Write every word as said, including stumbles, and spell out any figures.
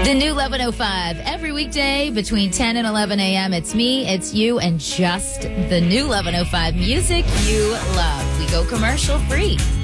The new eleven oh five. Every weekday between ten and eleven a.m. It's me, it's you, and just the new eleven oh five music you love. We go commercial free.